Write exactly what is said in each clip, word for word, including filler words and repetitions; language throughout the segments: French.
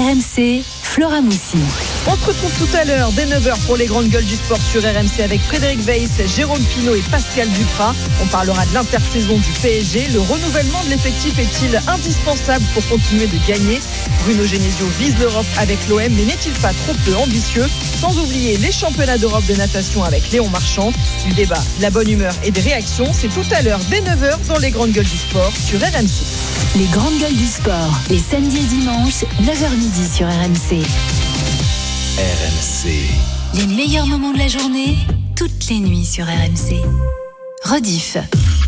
M C, Flora Moussi. On se retrouve tout à l'heure dès neuf heures pour les grandes gueules du sport sur R M C avec Frédéric Weiss, Jérôme Pinault et Pascal Duprat. On parlera de l'intersaison du P S G. Le renouvellement de l'effectif est-il indispensable pour continuer de gagner? Bruno Genesio vise l'Europe avec l'O M, mais n'est-il pas trop peu ambitieux? Sans oublier les championnats d'Europe de natation avec Léon Marchand. Du débat, de la bonne humeur et des réactions, c'est tout à l'heure dès neuf heures dans les grandes gueules du sport sur R M C. Les grandes gueules du sport, les samedis et dimanches, neuf heures midi sur R M C. R M C. Les meilleurs moments de la journée, toutes les nuits sur R M C. Rediff.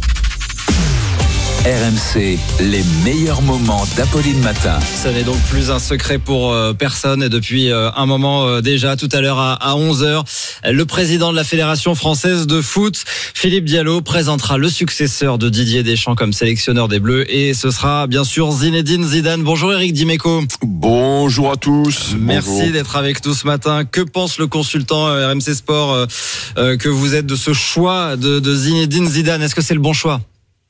R M C, les meilleurs moments d'Apolline Matin. Ça n'est donc plus un secret pour euh, personne. Et depuis euh, un moment euh, déjà, tout à l'heure à, à onze heures, le président de la Fédération française de foot, Philippe Diallo, présentera le successeur de Didier Deschamps comme sélectionneur des Bleus. Et ce sera bien sûr Zinedine Zidane. Bonjour Eric Dimeco. Bonjour à tous. Merci Bonjour. d'être avec nous ce matin. Que pense le consultant euh, R M C Sport euh, euh, que vous êtes de ce choix de, de Zinedine Zidane? Est-ce que c'est le bon choix?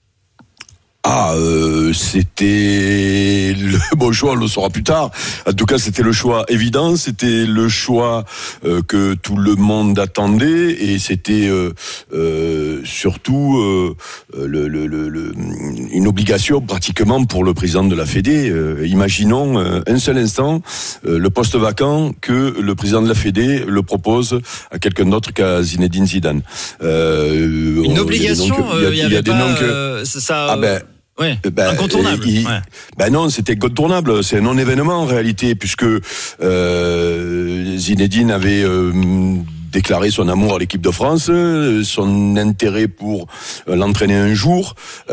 Ah, euh, c'était le bon choix, on le saura plus tard. En tout cas, c'était le choix évident, c'était le choix euh, que tout le monde attendait, et c'était euh, euh, surtout euh, le, le, le, le, une obligation pratiquement pour le président de la Fédé. Euh, imaginons euh, un seul instant euh, le poste vacant, que le président de la Fédé le propose à quelqu'un d'autre qu'à Zinedine Zidane. Euh, une obligation, il y, y, y avait pas que, euh, ça. Ah ben, Ouais, ben, incontournable. Il, ouais. Ben non, c'était incontournable. C'est un non-événement en réalité, puisque euh, Zinedine avait euh, déclaré son amour à l'équipe de France, son intérêt pour l'entraîner un jour.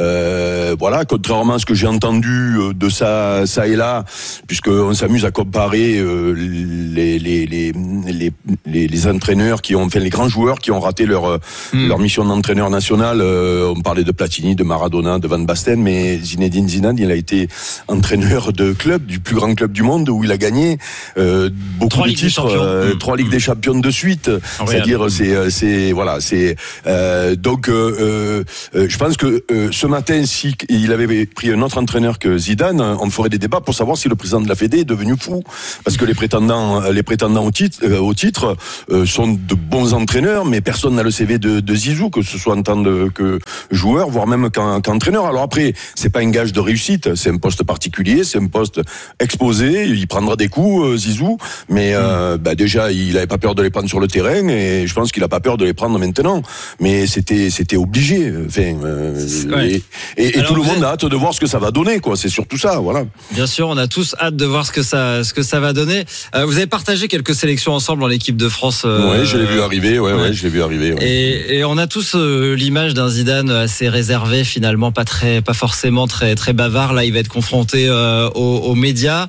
Euh, voilà, contrairement à ce que j'ai entendu de ça, ça et là, puisqu'on s'amuse à comparer euh, les, les, les, les, les, les entraîneurs qui ont fait les grands joueurs qui ont raté leur, mmh. leur mission d'entraîneur national. Euh, on parlait de Platini, de Maradona, de Van Basten, mais Zinedine Zidane, il a été entraîneur de club, du plus grand club du monde, où il a gagné euh, beaucoup trois de Ligues titres, euh, mmh. trois Ligues des Champions de suite. Ah, c'est-à-dire, ouais, c'est, c'est, voilà, c'est euh, donc, euh, euh, je pense que euh, ce matin, si il avait pris un autre entraîneur que Zidane, on ferait des débats pour savoir si le président de la Fédé est devenu fou, parce que les prétendants, les prétendants au titre, euh, au titre, euh, sont de bons entraîneurs, mais personne n'a le C V de, de Zizou, que ce soit en tant de, que joueur, voire même qu'en, qu'entraîneur. Alors après, c'est pas un gage de réussite, c'est un poste particulier, c'est un poste exposé, il prendra des coups, euh, Zizou, mais euh, bah déjà, il avait pas peur de les prendre sur le terrain. Et je pense qu'il a pas peur de les prendre maintenant, mais c'était c'était obligé. Enfin, euh, ouais. et, et, et tout le monde êtes... a hâte de voir ce que ça va donner, quoi. C'est surtout ça, voilà. Bien sûr, on a tous hâte de voir ce que ça ce que ça va donner. Euh, vous avez partagé quelques sélections ensemble en l'équipe de France. Euh, oui, je l'ai vu arriver. Ouais, ouais, ouais je l'ai vu arriver. Ouais. Et, et on a tous euh, l'image d'un Zidane assez réservé, finalement, pas très, pas forcément très très bavard. Là, il va être confronté euh, aux, aux médias.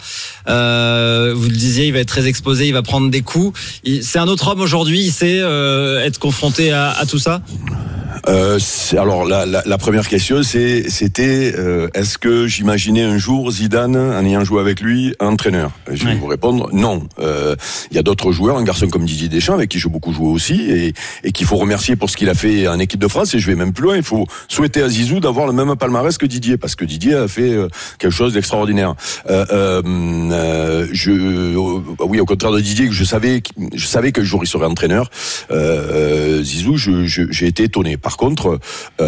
Euh, vous le disiez, il va être très exposé, il va prendre des coups. Il, c'est un autre homme aujourd'hui. Il sait euh, être confronté à, à tout ça. Euh, alors la, la, la première question, c'est, c'était euh, est-ce que j'imaginais un jour Zidane, en ayant joué avec lui, entraîneur? Je vais ouais. vous répondre non. Il euh, y a d'autres joueurs, un garçon comme Didier Deschamps, avec qui j'ai beaucoup joué aussi, et, et qu'il faut remercier pour ce qu'il a fait en équipe de France. Et je vais même plus loin, il faut souhaiter à Zizou d'avoir le même palmarès que Didier, parce que Didier a fait euh, quelque chose d'extraordinaire. Euh, euh, euh, je, euh, oui, au contraire de Didier, que je savais, je savais qu'un jour il serait entraîneur. Euh, Zizou, je, je, j'ai été étonné. Par contre,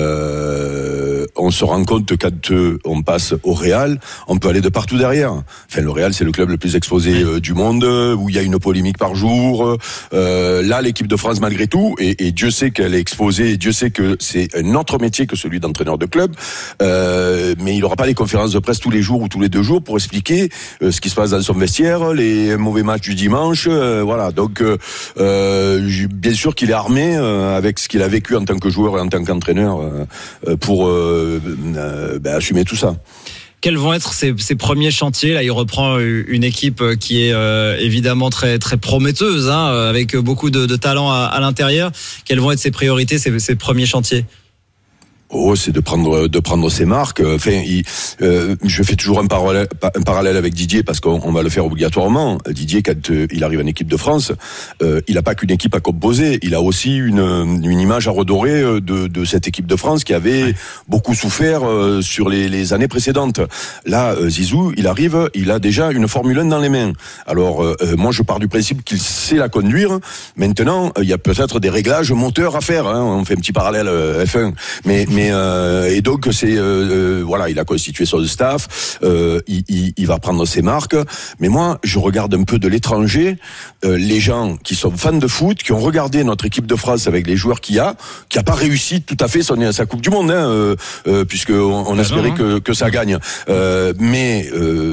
euh, on se rend compte que quand euh, on passe au Real, on peut aller de partout derrière. Enfin, le Real, c'est le club le plus exposé euh, du monde, où il y a une polémique par jour. Euh, là, l'équipe de France, malgré tout, et, et Dieu sait qu'elle est exposée, et Dieu sait que c'est un autre métier que celui d'entraîneur de club, euh, mais il n'aura pas des conférences de presse tous les jours ou tous les deux jours pour expliquer euh, ce qui se passe dans son vestiaire, les mauvais matchs du dimanche, euh, voilà. Donc, euh, bien sûr qu'il est armé euh, avec ce qu'il a vécu en tant que joueur et en tant qu'entraîneur euh, pour euh, euh, bah, assumer tout ça. Quels vont être ses, ses premiers chantiers? Là, il reprend une équipe qui est euh, évidemment très très prometteuse, hein, avec beaucoup de, de talent à, à l'intérieur. Quelles vont être ses priorités, ses, ses premiers chantiers? Oh, c'est de prendre de prendre ses marques. Enfin, il, euh, je fais toujours un parallèle un parallèle avec Didier parce qu'on on va le faire obligatoirement. Didier, quand euh, il arrive en équipe de France, euh, il n'a pas qu'une équipe à composer. Il a aussi une une image à redorer de de cette équipe de France qui avait ouais. beaucoup souffert euh, sur les les années précédentes. Là, euh, Zizou, il arrive, il a déjà une Formule un dans les mains. Alors, euh, moi, je pars du principe qu'il sait la conduire. Maintenant, il y a peut-être des réglages moteurs à faire. Hein. On fait un petit parallèle euh, F un, mais Mais euh, et donc c'est euh, voilà, il a constitué son staff, euh, il, il, il va prendre ses marques. Mais moi, je regarde un peu de l'étranger, euh, les gens qui sont fans de foot, qui ont regardé notre équipe de France avec les joueurs qu'il y a, qui a pas réussi tout à fait son sa Coupe du Monde, hein, euh, euh, puisque on, on espérait que que ça gagne. Euh, mais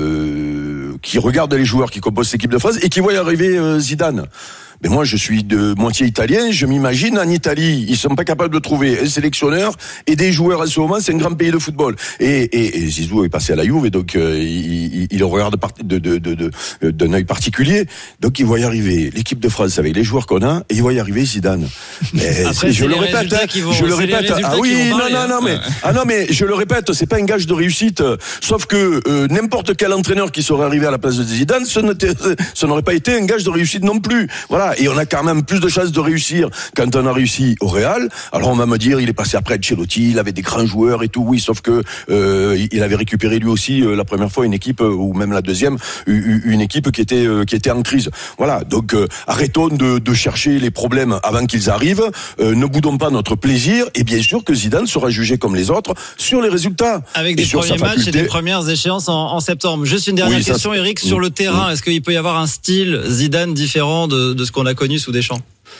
euh, qui regardent les joueurs qui composent cette équipe de France et qui voient arriver euh, Zidane. Mais moi, je suis de moitié italien, je m'imagine en Italie, ils sont pas capables de trouver un sélectionneur et des joueurs en ce moment, c'est un grand pays de football. Et, et, et Zizou est passé à la Juve, et donc euh, il, il le regarde de, de, de, de, d'un œil particulier. Donc il voit y arriver l'équipe de France avec les joueurs qu'on a, et il voit y arriver Zidane. Mais après, je le répète, hein, vont, je le répète. Ah oui, non, non, non, mais ah non, mais je le répète, c'est pas un gage de réussite. Sauf que euh, n'importe quel entraîneur qui serait arrivé à la place de Zidane, ce, ce n'aurait pas été un gage de réussite non plus. Voilà. Et on a quand même plus de chances de réussir quand on a réussi au Real. Alors on va me dire, il est passé après Ancelotti, il avait des grands joueurs et tout. Oui, sauf que euh, il avait récupéré lui aussi euh, la première fois une équipe euh, ou même la deuxième, une équipe qui était euh, qui était en crise. Voilà. Donc euh, arrêtons de, de chercher les problèmes avant qu'ils arrivent. Euh, ne boudons pas notre plaisir. Et bien sûr que Zidane sera jugé comme les autres sur les résultats. Avec des premiers matchs et des premières échéances en, en septembre. Juste une dernière oui, question, ça, Eric, sur le terrain. Est-ce qu'il peut y avoir un style Zidane différent de, de ce qu'on a connu sous Deschamps?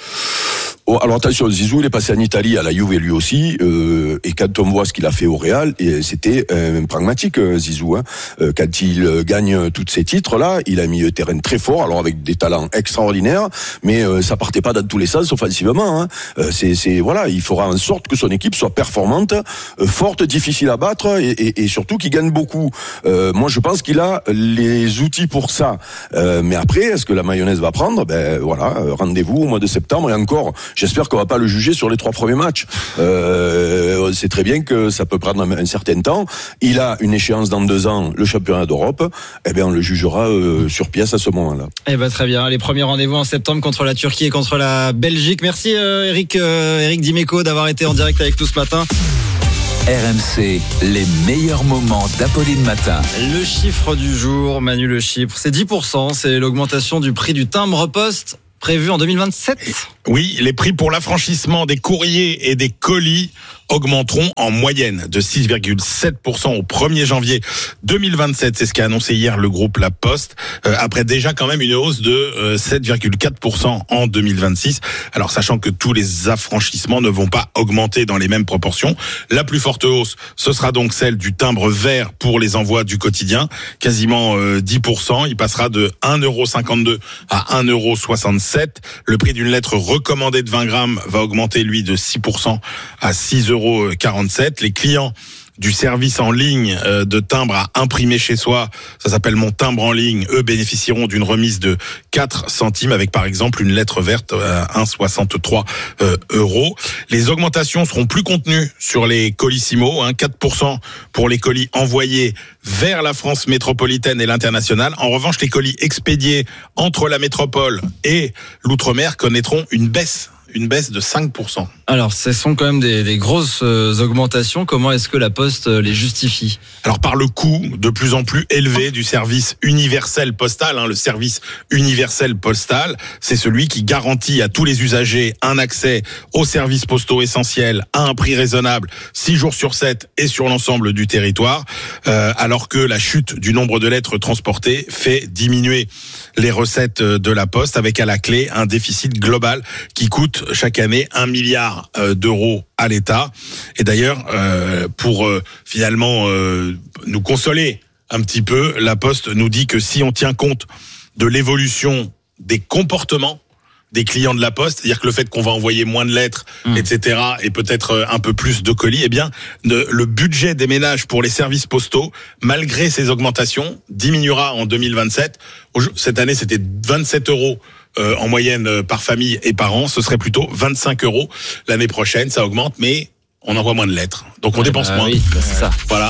Oh, alors attention, Zizou, il est passé en Italie à la Juve lui aussi, euh, et quand on voit ce qu'il a fait au Real, et c'était euh, pragmatique, Zizou. Hein. Euh, quand il euh, gagne tous ces titres-là, il a mis le terrain très fort, alors avec des talents extraordinaires, mais euh, ça partait pas dans tous les sens offensivement. Hein. Euh, c'est, c'est voilà, il fera en sorte que son équipe soit performante, euh, forte, difficile à battre, et, et, et surtout qu'il gagne beaucoup. Euh, moi, je pense qu'il a les outils pour ça. Euh, mais après, est-ce que la mayonnaise va prendre? Ben voilà, rendez-vous au mois de septembre, et encore. J'espère qu'on va pas le juger sur les trois premiers matchs. Euh, on sait très bien que ça peut prendre un, un certain temps. Il a une échéance dans deux ans, le championnat d'Europe. Eh bien, on le jugera euh, sur pièce à ce moment-là. Eh ben très bien. Les premiers rendez-vous en septembre contre la Turquie et contre la Belgique. Merci euh, Eric, euh, Eric Dimeco d'avoir été en direct avec nous ce matin. R M C, les meilleurs moments d'Apolline Matin. Le chiffre du jour, Manu, le chiffre, c'est dix pour cent. C'est l'augmentation du prix du timbre-poste prévu en deux mille vingt-sept. Oui, les prix pour l'affranchissement des courriers et des colis augmenteront en moyenne de six virgule sept pour cent au premier janvier deux mille vingt-sept. C'est ce qu'a annoncé hier le groupe La Poste, euh, après déjà quand même une hausse de euh, sept virgule quatre pour cent en deux mille vingt-six. Alors sachant que tous les affranchissements ne vont pas augmenter dans les mêmes proportions. La plus forte hausse, ce sera donc celle du timbre vert pour les envois du quotidien, quasiment euh, dix pour cent. Il passera de un euro cinquante-deux à un euro soixante-sept. Le prix d'une lettre recommandée de vingt grammes va augmenter lui de six pour cent à six euros quarante-sept. Les clients du service en ligne de timbre à imprimer chez soi, ça s'appelle Mon Timbre en ligne, eux bénéficieront d'une remise de quatre centimes avec par exemple une lettre verte à un virgule soixante-trois euros. Les augmentations seront plus contenues sur les colissimo, hein, quatre pour cent pour les colis envoyés vers la France métropolitaine et l'international. En revanche, les colis expédiés entre la métropole et l'outre-mer connaîtront une baisse. Une baisse de cinq pour cent. Alors, ce sont quand même des, des grosses augmentations. Comment est-ce que la Poste les justifie? Alors, par le coût de plus en plus élevé du service universel postal. Hein, le service universel postal, c'est celui qui garantit à tous les usagers un accès aux services postaux essentiels à un prix raisonnable, six jours sur sept et sur l'ensemble du territoire, euh, alors que la chute du nombre de lettres transportées fait diminuer les recettes de la Poste, avec à la clé un déficit global qui coûte chaque année un milliard d'euros à l'État. Et d'ailleurs, euh, pour euh, finalement euh, nous consoler un petit peu, la Poste nous dit que si on tient compte de l'évolution des comportements des clients de la Poste, c'est-à-dire que le fait qu'on va envoyer moins de lettres, mmh. et cetera, et peut-être un peu plus de colis, eh bien, le, le budget des ménages pour les services postaux, malgré ces augmentations, diminuera en deux mille vingt-sept. Cette année, c'était vingt-sept euros Euh, en moyenne euh, par famille et par an. Ce serait plutôt vingt-cinq euros l'année prochaine. Ça augmente, mais on envoie moins de lettres. Donc on ouais, dépense bah, moins. Oui, bah, c'est ça. Voilà.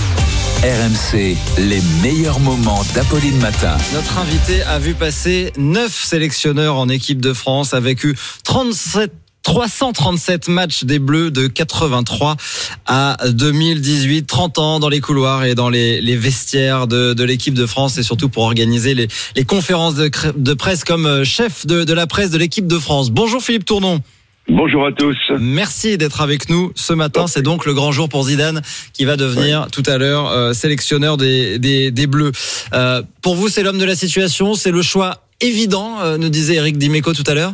R M C, les meilleurs moments d'Apolline Matin. Notre invité a vu passer neuf sélectionneurs en équipe de France, a vécu trente-sept trois cent trente-sept matchs des Bleus de quatre-vingt-trois à deux mille dix-huit, trente ans dans les couloirs et dans les, les vestiaires de, de l'équipe de France et surtout pour organiser les, les conférences de, de presse comme chef de, de la presse de l'équipe de France. Bonjour Philippe Tournon. Bonjour à tous. Merci d'être avec nous ce matin. C'est donc le grand jour pour Zidane qui va devenir ouais. tout à l'heure euh, sélectionneur des, des, des Bleus. Euh, pour vous, c'est l'homme de la situation, c'est le choix évident, euh, nous disait Eric Dimeco tout à l'heure.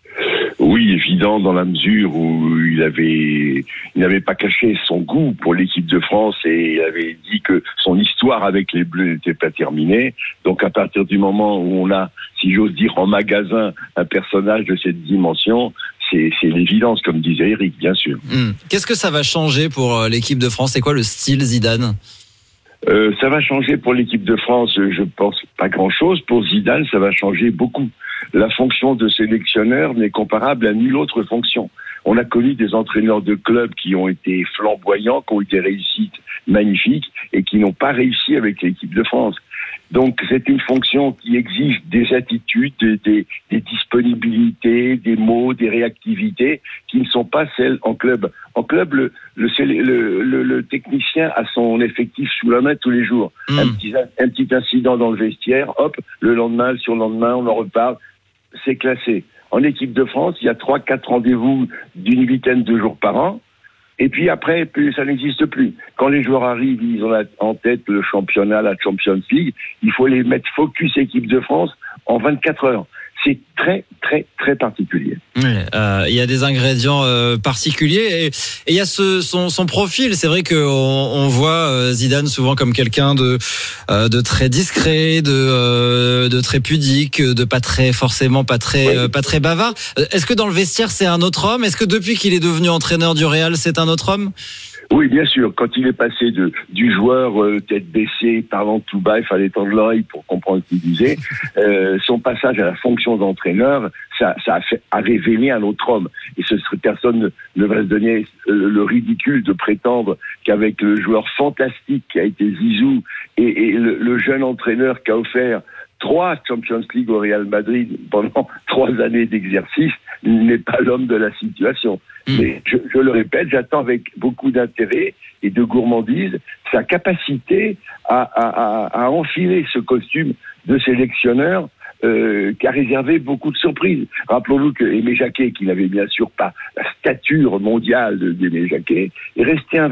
Oui, évident dans la mesure où il avait, il n'avait pas caché son goût pour l'équipe de France et il avait dit que son histoire avec les Bleus n'était pas terminée. Donc à partir du moment où on a, si j'ose dire, en magasin un personnage de cette dimension, c'est, c'est l'évidence, comme disait Eric, bien sûr. Mmh. Qu'est-ce que ça va changer pour l'équipe de France ? C'est quoi le style Zidane ? euh, Ça va changer pour l'équipe de France, je pense pas grand-chose. Pour Zidane, ça va changer beaucoup. La fonction de sélectionneur n'est comparable à nulle autre fonction. On a connu des entraîneurs de clubs qui ont été flamboyants, qui ont eu des réussites magnifiques et qui n'ont pas réussi avec l'équipe de France. Donc c'est une fonction qui exige des attitudes, des, des, des disponibilités, des mots, des réactivités qui ne sont pas celles en club. En club, le, le, le, le, le technicien a son effectif sous la main tous les jours. Mmh. Un, petit, un petit incident dans le vestiaire, hop, le lendemain, le surlendemain, on en reparle, c'est classé. En équipe de France, il y a trois, quatre rendez-vous d'une huitaine de jours par an. Et puis après, ça n'existe plus. Quand les joueurs arrivent, ils ont en tête le championnat, la Champions League. Il faut les mettre focus équipe de France en vingt-quatre heures. C'est très, très, très particulier. Oui, euh, il y a des ingrédients euh, particuliers et, et il y a ce, son, son profil. C'est vrai qu'on on voit euh, Zidane souvent comme quelqu'un de, euh, de très discret, de, euh, de très pudique, de pas très forcément pas très, oui. euh, pas très bavard. Est-ce que dans le vestiaire c'est un autre homme ? Est-ce que depuis qu'il est devenu entraîneur du Real c'est un autre homme ? Oui, bien sûr. Quand il est passé de, du joueur euh, tête baissée, parlant tout bas, il fallait tendre l'oreille pour comprendre ce qu'il disait. Euh, son passage à la fonction d'entraîneur, ça, ça a, fait, a révélé un autre homme. Et ce serait, personne ne, ne devrait se donner le, le ridicule de prétendre qu'avec le joueur fantastique qui a été Zizou et, et le, le jeune entraîneur qui a offert trois Champions League au Real Madrid pendant trois années d'exercice, il n'est pas l'homme de la situation. Mmh. Mais je, je le répète, j'attends avec beaucoup d'intérêt et de gourmandise sa capacité à, à, à, à enfiler ce costume de sélectionneur euh, qui a réservé beaucoup de surprises. Rappelons-nous que Aimé Jacquet, qui n'avait bien sûr pas la stature mondiale d'Aimé Jacquet, est resté un